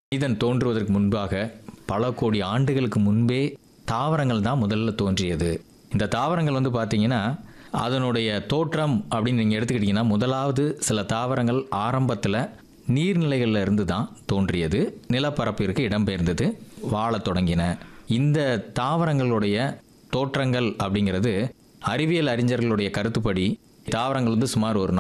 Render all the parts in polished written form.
மனிதன் தோன்றுவதற்கு முன்பாக பல கோடி ஆண்டுகளுக்கு முன்பே தாவரங்கள் தான் முதல்ல தோன்றியது. இந்த தாவரங்கள் பார்த்தீங்கன்னா அதனுடைய தோற்றம் அப்படின்னு நீங்கள் எடுத்துக்கிட்டிங்கன்னா முதலாவது சில தாவரங்கள் ஆரம்பத்தில் நீர்நிலைகளில் இருந்து தான் தோன்றியது. நிலப்பரப்பிற்கு இடம்பெயர்ந்தது, வாழத் தொடங்கின. இந்த தாவரங்களுடைய தோற்றங்கள் அப்படிங்கிறது அறிவியல் அறிஞர்களுடைய கருத்துப்படி தாவரங்கள் சுமார் ஒரு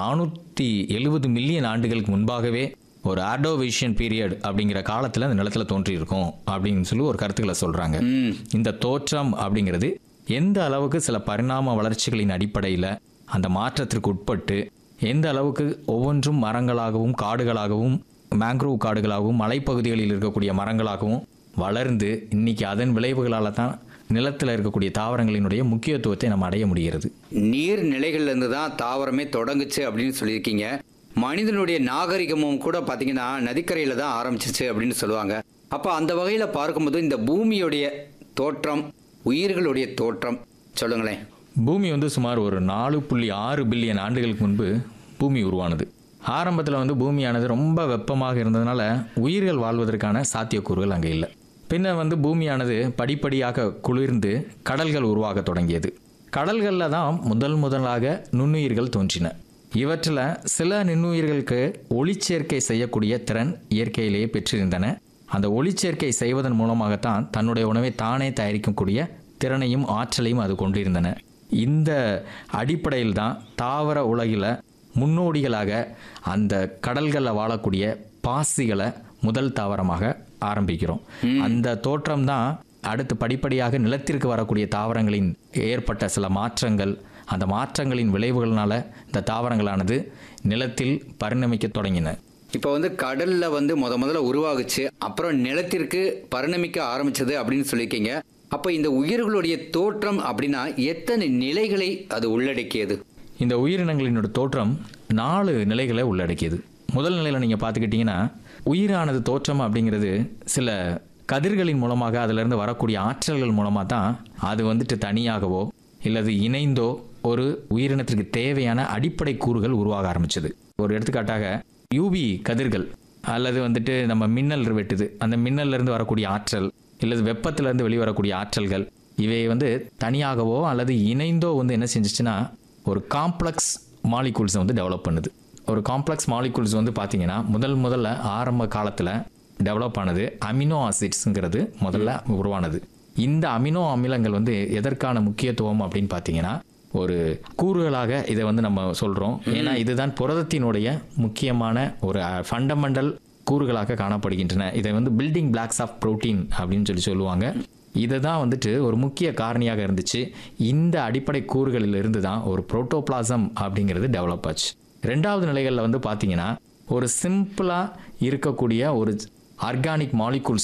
470 மில்லியன் ஆண்டுகளுக்கு முன்பாகவே ஒரு ஆர்டோவேஷியன் பீரியட் அப்படிங்கிற காலத்தில் அந்த நிலத்தில் தோன்றியிருக்கும் அப்படின்னு சொல்லி ஒரு கருத்துக்களை சொல்கிறாங்க. இந்த தோற்றம் அப்படிங்கிறது எந்த அளவுக்கு சில பரிணாம வளர்ச்சிகளின் அடிப்படையில் அந்த மாற்றத்திற்கு உட்பட்டு எந்த அளவுக்கு ஒவ்வொன்றும் மரங்களாகவும் காடுகளாகவும் மேங்க்ரோவ் காடுகளாகவும் மலைப்பகுதிகளில் இருக்கக்கூடிய மரங்களாகவும் வளர்ந்து இன்னைக்கு அதன் விளைவுகளால் தான் நிலத்தில் இருக்கக்கூடிய தாவரங்களினுடைய முக்கியத்துவத்தை நம்ம அடைய முடிகிறது. நீர் நிலைகள்லேருந்து தான் தாவரமே தொடங்குச்சு அப்படின்னு சொல்லியிருக்கீங்க. மனிதனுடைய நாகரிகமும் கூட பார்த்தீங்கன்னா நதிக்கரையில் தான் ஆரம்பிச்சிச்சு அப்படின்னு சொல்லுவாங்க. அப்போ அந்த வகையில் பார்க்கும்போது இந்த பூமியுடைய தோற்றம், உயிர்களுடைய தோற்றம் சொல்லுங்களேன். பூமி சுமார் ஒரு 4.6 பில்லியன் ஆண்டுகளுக்கு முன்பு பூமி உருவானது. ஆரம்பத்தில் பூமியானது ரொம்ப வெப்பமாக இருந்ததுனால உயிர்கள் வாழ்வதற்கான சாத்தியக்கூறுகள் அங்கே இல்லை. பின்னர் பூமியானது படிப்படியாக குளிர்ந்து கடல்கள் உருவாக தொடங்கியது. கடல்களில் தான் முதலாக நுண்ணுயிர்கள் தோன்றின. இவற்றில் சில நுண்ணுயிர்களுக்கு ஒளிச்சேர்க்கை செய்யக்கூடிய திறன் இயற்கையிலேயே பெற்றிருந்தன. அந்த ஒளிச்சேர்க்கை செய்வதன் மூலமாகத்தான் தன்னுடைய உணவை தானே தயாரிக்கக்கூடிய திறனையும் ஆற்றலையும் அது கொண்டிருந்தன. இந்த அடிப்படையில் தான் தாவர உலகில் முன்னோடிகளாக அந்த கடல்களில் வாழக்கூடிய பாசிகளை முதல் தாவரமாக ஆரம்பிக்கிறோம். அந்த தோற்றம் தான் அடுத்து படிப்படியாக நிலத்திற்கு வரக்கூடிய தாவரங்களின் ஏற்பட்ட சில மாற்றங்கள், அந்த மாற்றங்களின் விளைவுகளால் இந்த தாவரங்களானது நிலத்தில் பரிணமிக்க தொடங்கின. இப்போ கடலில் முதல்ல உருவாகுச்சு, அப்புறம் நிலத்திற்கு பரிணமிக்க ஆரம்பிச்சது அப்படின்னு சொல்லியிருக்கீங்க. அப்போ இந்த உயிர்களுடைய தோற்றம் அப்படின்னா எத்தனை நிலைகளை அது உள்ளடக்கியது? இந்த உயிரினங்களினோட தோற்றம் 4 நிலைகளை உள்ளடக்கியது. முதல் நிலையில் நீங்கள் பார்த்துக்கிட்டிங்கன்னா உயிரானது தோற்றம் அப்படிங்கிறது சில கதிர்களின் மூலமாக அதிலிருந்து வரக்கூடிய ஆற்றல்கள் மூலமாக தான் அது தனியாகவோ இல்லது இணைந்தோ ஒரு உயிரினத்திற்கு தேவையான அடிப்படை கூறுகள் உருவாக ஆரம்பிச்சது. ஒரு எடுத்துக்காட்டாக யூவி கதிர்கள் அல்லது நம்ம மின்னல் வெட்டுது, அந்த மின்னல்லேருந்து வரக்கூடிய ஆற்றல் இல்லது வெப்பத்திலேருந்து வெளிவரக்கூடிய ஆற்றல்கள் இவை தனியாகவோ அல்லது இணைந்தோ என்ன செஞ்சிச்சுன்னா ஒரு காம்ப்ளெக்ஸ் மாலிகூல்ஸை டெவலப் பண்ணுது. ஒரு காம்ப்ளெக்ஸ் மாலிகூல்ஸ் பார்த்தீங்கன்னா முதல்ல ஆரம்ப காலத்தில் டெவலப் ஆனது அமினோ ஆசிட்ஸுங்கிறது முதல்ல உருவானது. இந்த அமினோ அமிலங்கள் எதற்கான முக்கியத்துவம் அப்படின்னு பார்த்தீங்கன்னா ஒரு கூறுகளாக இதை நம்ம சொல்கிறோம். ஏன்னா இதுதான் புரதத்தினுடைய முக்கியமான ஒரு ஃபண்டமெண்டல் கூறுகளாக காணப்படுகின்றன. இதை பில்டிங் பிளாக்ஸ் ஆஃப் புரோட்டீன் அப்படின்னு சொல்லுவாங்க. இதை தான் ஒரு முக்கிய காரணியாக இருந்துச்சு. இந்த அடிப்படை கூறுகளில் இருந்து தான் ஒரு புரோட்டோபிளாசம் அப்படிங்கிறது டெவலப் ஆச்சு. 2வது நிலைகளில் பார்த்தீங்கன்னா ஒரு சிம்பிளாக இருக்கக்கூடிய ஒரு ஆர்கானிக் மாலிகூல்ஸ்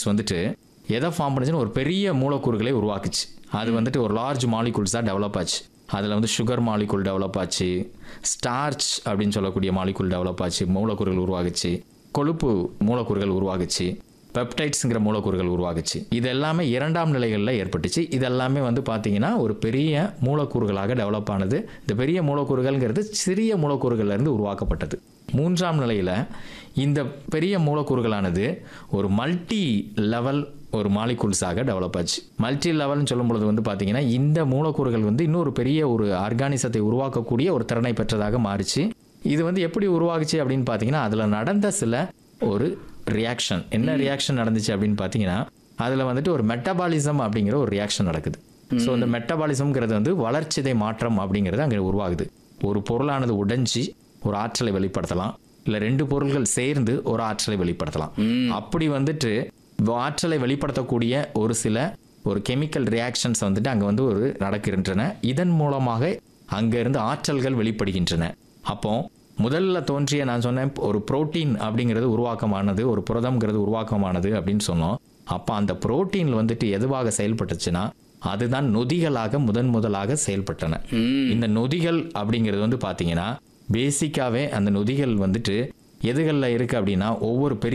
எதை ஃபார்ம் பண்ணுச்சுன்னு ஒரு பெரிய மூலக்கூறுகளை உருவாக்குச்சு. அது ஒரு லார்ஜ் மாலிகூல்ஸாக டெவலப் ஆச்சு. அதில் சுகர் மாலிகூல் டெவலப் ஆச்சு, ஸ்டார்ச் அப்படின்னு சொல்லக்கூடிய மாலிகூல் டெவலப் ஆச்சு, மூலக்கூறுகள் உருவாகுச்சு, கொழுப்பு மூலக்கூறுகள் உருவாகுச்சு, பெப்டைட்ஸுங்கிற மூலக்கூறுகள் உருவாகுச்சு. இது எல்லாமே 2ஆம் நிலைகளில் ஏற்பட்டுச்சு. இதெல்லாமே பார்த்தீங்கன்னா ஒரு பெரிய மூலக்கூறுகளாக டெவலப் ஆனது. இந்த பெரிய மூலக்கூறுகள்ங்கிறது சிறிய மூலக்கூறுகள்லேருந்து உருவாக்கப்பட்டது. 3ஆம் நிலையில் இந்த பெரிய மூலக்கூறுகளானது ஒரு மல்டி லெவல் ஒரு மாலிகூல்ஸாக டெவலப் ஆச்சு. மல்டி லெவல்னு சொல்லும் பொழுது பார்த்தீங்கன்னா இந்த மூலக்கூறுகள் இன்னொரு பெரிய ஒரு ஆர்கானிசத்தை உருவாக்கக்கூடிய ஒரு திறனை பெற்றதாக மாறிச்சு. இது எப்படி உருவாகுச்சு அப்படின்னு பார்த்தீங்கன்னா அதில் நடந்த சில ஒரு ரியாக்ஷன். என்ன ரியாக்ஷன் நடந்துச்சு அப்படின்னு பார்த்தீங்கன்னா அதில் ஒரு மெட்டபாலிசம் அப்படிங்கிற ஒரு ரியாக்ஷன் நடக்குது. ஸோ இந்த மெட்டபாலிசம்ங்கிறது வளர்ச்சிதை மாற்றம் அப்படிங்கிறது அங்கே உருவாகுது. ஒரு பொருளானது உடைஞ்சி ஒரு ஆற்றலை வெளிப்படுத்தலாம், இல்லை 2 பொருள்கள் சேர்ந்து ஒரு ஆற்றலை வெளிப்படுத்தலாம். அப்படி ஆற்றலை வெளிப்படுத்தக்கூடிய ஒரு சில ஒரு கெமிக்கல் ரியாக்ஷன்ஸ் அங்கே ஒரு நடக்கின்றன. இதன் மூலமாக அங்கிருந்து ஆற்றல்கள் வெளிப்படுகின்றன. அப்போ முதல்ல தோன்றிய நான் சொன்னேன் ஒரு புரோட்டீன் அப்படிங்கிறது உருவாக்கமானது, ஒரு புரதம்ங்கிறது உருவாக்கமானது அப்படின்னு சொன்னோம். அப்போ அந்த புரோட்டீன் எதுவாக செயல்பட்டுச்சுன்னா அதுதான் நொதிகளாக முதலாக செயல்பட்டன. இந்த நொதிகள் அப்படிங்கிறது பார்த்தீங்கன்னா பேசிக்காவே அந்த நொதிகள் எதுகளில் இருக்கு அப்படின்னா ஒவ்வொரு பெரிய